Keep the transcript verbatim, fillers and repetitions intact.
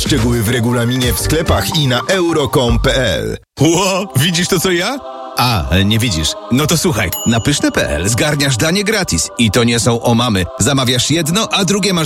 Szczegóły w regulaminie w sklepach i na euro kropka com kropka p l. Ło, widzisz to co ja? A, nie widzisz. No to słuchaj, na pyszne kropka p l zgarniasz danie gratis. I to nie są omamy. Zamawiasz jedno, a drugie masz